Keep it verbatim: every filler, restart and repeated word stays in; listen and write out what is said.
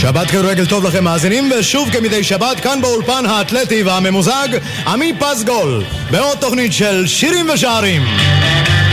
שבת כדורגל טוב לכם מאזינים, ושוב כמדי שבת כאן באולפן האתלטי והממוזג עמי פסגול בעוד תוכנית של שירים ושערים.